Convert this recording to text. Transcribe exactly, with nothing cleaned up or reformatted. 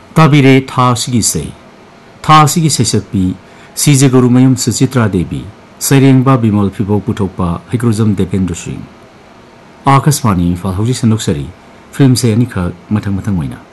ताबिरे था सिगी से था सिगी सेसपी सीजे गुरुमयम सुचित्रा देवी सैरेंबा बिमल फिबो पुथोकपा हैग्रोजम देपेंद्र सिंह आकाशवाणी इम्फाल हौजी सन्दोकसरी फिल्म से अनिखक मथंग मथंग ओइना